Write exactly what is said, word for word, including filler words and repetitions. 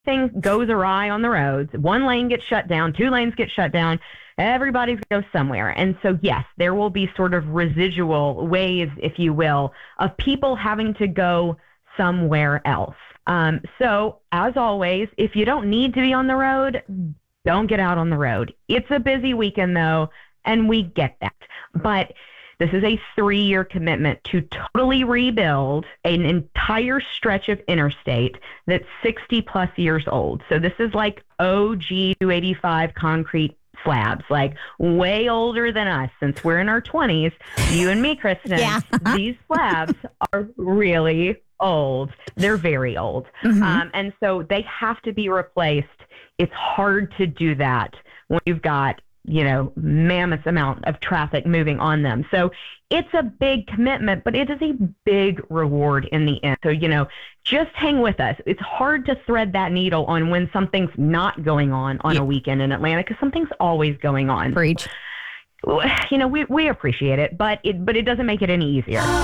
anything goes awry on the roads, one lane gets shut down, two lanes get shut down, everybody's going to go somewhere. And so, yes, there will be sort of residual waves, if you will, of people having to go somewhere else. Um, so, as always, if you don't need to be on the road, don't get out on the road. It's a busy weekend, though, and we get that. But this is a three-year commitment to totally rebuild an entire stretch of interstate that's sixty-plus years old. So this is like O G two eighty-five concrete slabs, like way older than us. Since we're in our twenties, you and me, Kristen, Yeah. these slabs are really old. They're very old. Mm-hmm. Um, and so they have to be replaced. It's hard to do that when you've got, you know, mammoth amount of traffic moving on them. So it's a big commitment, but it is a big reward in the end. So, you know, just hang with us. It's hard to thread that needle on when something's not going on on Yeah. a weekend in Atlanta, because something's always going on. Preach. You know, we, we appreciate it, but it, but it doesn't make it any easier.